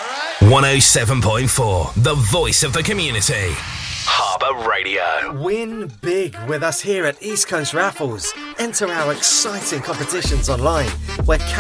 107.4, the voice of the community. Harbour Radio. Win big with us here at East Coast Raffles. Enter our exciting competitions online where